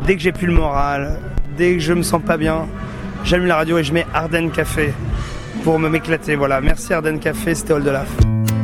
Dès que j'ai plus le moral, dès que je me sens pas bien, j'allume la radio et je mets Ardenne Café pour m'éclater. Voilà, merci Ardenne Café, c'était All de Laf.